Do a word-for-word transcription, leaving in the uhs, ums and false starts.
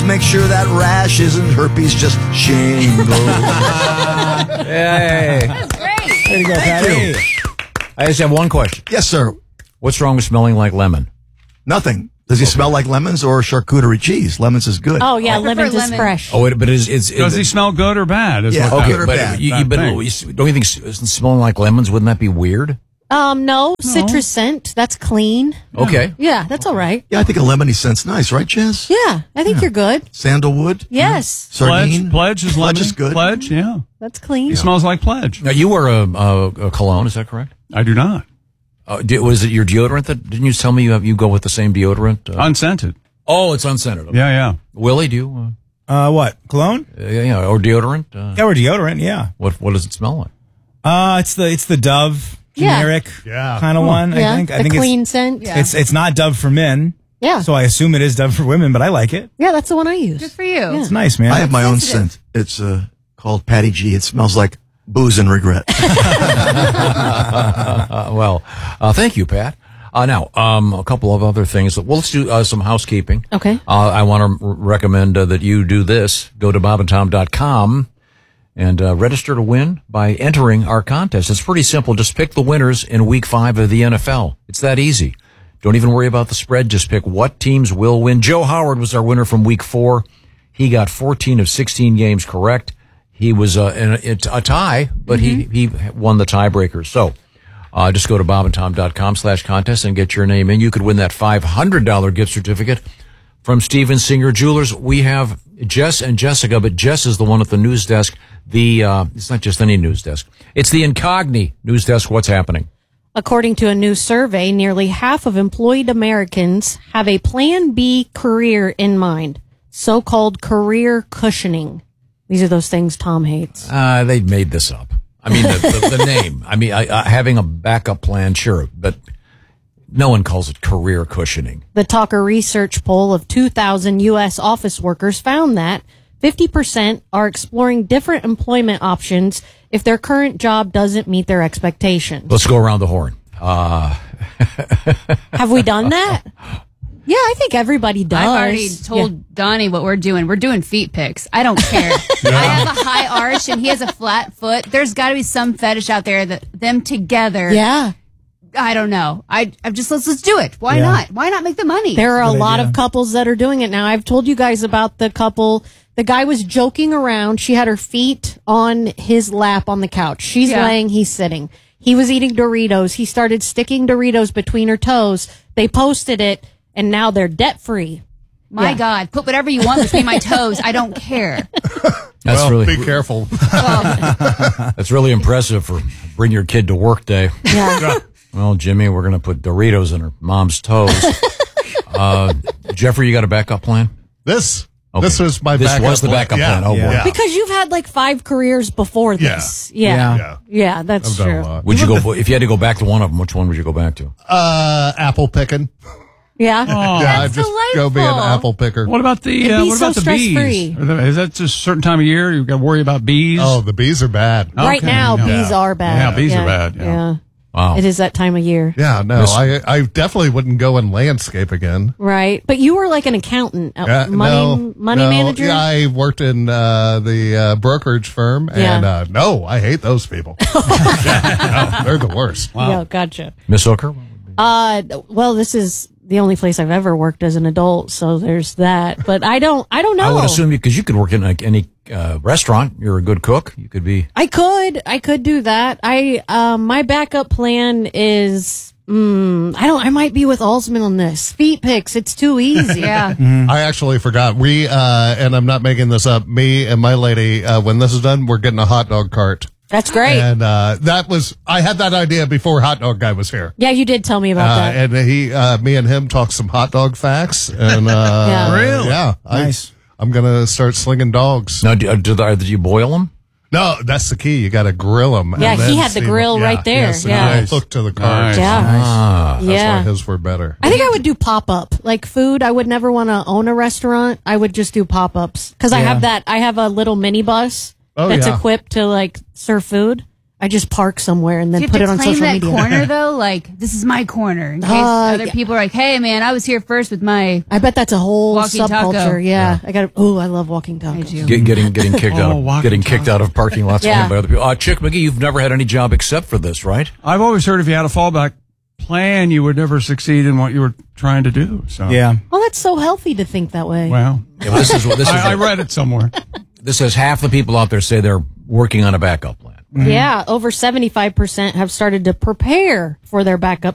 make sure that rash isn't herpes, just shingles. Hey. That's great. There you go, Thank Patty. you. I just have one question. Yes, sir. What's wrong with smelling like lemon? Nothing. Does he smell like lemons or charcuterie cheese? Lemons is good. Oh, yeah, I prefer lemons is lemon. fresh. Oh, it, but it's, it's Does he smell good or bad? Is Yeah. what okay? good or But bad? you, you, Bad but thing. you- don't you think s- smelling like lemons, wouldn't that be weird? Um, no, citrus scent. That's clean. Okay. Yeah, that's all right. Yeah, I think a lemony scent's nice, right, Jess? Yeah, I think you're good. Sandalwood? Yes, Sardine? Pledge, Pledge is Pledge lemon. is good. Pledge, yeah. that's clean. He smells like Pledge. Now you wear a, a, a cologne, is that correct? I do not. Uh, did, was it your deodorant that? Didn't you tell me you have you go with the same deodorant? Uh, Unscented. oh, it's unscented. Okay. Yeah, yeah. Willie, do you? Uh, what? Cologne? Uh, yeah, or deodorant? Uh, Yeah, or deodorant, yeah. what What does it smell like? Uh, it's the it's the Dove Yeah. generic Yeah. kind of one, Yeah, I think. I the think clean it's, scent. Yeah. it's it's not Dove for men, Yeah, so I assume it is Dove for women, but I like it. yeah, that's the one I use. Good for you. It's nice, man. I have my own sensitive. scent. It's uh, called Patty G. It smells like booze and regret. Uh, well, uh, thank you, Pat. Uh, now, um, a couple of other things. Well, let's do uh, some housekeeping. Okay. Uh, I want to r- recommend uh, that you do this. Go to bob and tom dot com and uh, register to win by entering our contest. It's pretty simple. Just pick the winners in week five of the N F L. It's that easy. Don't even worry about the spread. Just pick what teams will win. Joe Howard was our winner from week four. He got fourteen of sixteen games correct. He was uh, in a, a tie, but Mm-hmm. he, he won the tiebreaker. So uh, just go to bob and tom dot com slash contest and get your name in. You could win that five hundred dollars gift certificate from Steven Singer Jewelers. We have Jess and Jessica, but Jess is the one at the news desk. The uh, it's not just any news desk. It's the Incogni news desk. What's happening? According to a new survey, nearly half of employed Americans have a Plan B career in mind, so-called career cushioning. These are those things Tom hates. Uh, they made this up. I mean, the, the, the name. I mean, I, uh, having a backup plan, sure, but no one calls it career cushioning. The Talker Research poll of two thousand U S office workers found that fifty percent are exploring different employment options if their current job doesn't meet their expectations. Let's go around the horn. Uh, Have we done that? Yeah, I think everybody does. I've already told Yeah. Donnie what we're doing. We're doing feet pics. I don't care. I have a high arch and he has a flat foot. There's got to be some fetish out there that them together. Yeah. I don't know. I I'm just let's let's do it. Why Yeah. not? Why not make the money? There are a Good lot idea. of couples that are doing it now. I've told you guys about the couple. The guy was joking around. She had her feet on his lap on the couch. She's Yeah. laying, he's sitting. He was eating Doritos. He started sticking Doritos between her toes. They posted it, and now they're debt free. My Yeah. God, put whatever you want between my toes. I don't care. that's well, really be careful. that's really impressive for bring your kid to work day. Yeah. Well, Jimmy, we're going to put Doritos in her mom's toes. uh, Jeffrey, you got a backup plan? This Okay. this was my This backup was the plan. backup Yeah, plan. Oh, boy. yeah. Because you've had like five careers before this. Yeah. Yeah. Yeah, Yeah. that's I've done true. a lot. Would you go if you had to go back to one of them? Which one would you go back to? Uh, apple picking. Yeah. yeah, That's just go be an delightful. apple picker. What about the It'd uh, be what so about the bees? stress-free. Are there- Is that just a certain time of year you've got to worry about bees? Oh, the bees are bad. Oh. Right Okay. now, Yeah. bees are bad. Yeah, bees are bad, yeah. Wow. It is that time of year. Yeah, no, I I definitely wouldn't go in landscape again. Right. But you were like an accountant, a Uh, money, no, money no. manager. Yeah, I worked in uh, the uh, brokerage firm, and Yeah. uh, no, I hate those people. no, they're the worst. Yeah, gotcha. Miss Hooker? Uh, well, this is the only place I've ever worked as an adult, so there's that. But I don't, I don't know. I would assume because you could work in like any uh, restaurant. You're a good cook. You could be. I could, I could do that. I, um, my backup plan is, mm, I don't, I might be with Alsman on this. Feet pics, it's too easy. Yeah. I actually forgot. We uh, and I'm not making this up. Me and my lady, uh, when this is done, we're getting a hot dog cart. That's great. And uh, that was I had that idea before Hot Dog Guy was here. Yeah, you did tell me about Uh, that. and he, uh, me and him talked some hot dog facts. And uh, Yeah. Really? yeah, I, Nice. I'm gonna start slinging dogs. Now, do, uh, do, the, do you boil them? No, that's the key. You got to grill them. Yeah, he had the grill right there. Yes, Yeah. and I hooked to the cart. Nice. yeah. Ah. That's Yeah. why his were better. I think I would do pop up like food. I would never want to own a restaurant. I would just do pop ups because I Yeah. have that. I have a little mini bus Oh, that's yeah. equipped to like serve food. I just park somewhere and Do then you have put to it on claim social that media. corner though? Like, this is my corner. In case Uh, other yeah. people are like, hey man, I was here first with my. I bet that's a whole Walking subculture. taco. Yeah. I got. Oh, I love walking tacos. do. Get, getting getting kicked Oh, out of walking getting kicked out of parking lots Yeah. owned by other people. Uh, Chick McGee, you've never had any job except for this, right? I've always heard if you had a fallback plan, you would never succeed in what you were trying to do. So Yeah. Oh, that's so healthy to think that way. Well, Yeah, well, this is this is I, I read it somewhere. this says half the people out there say they're working on a backup plan. Yeah, over seventy-five percent have started to prepare for their backup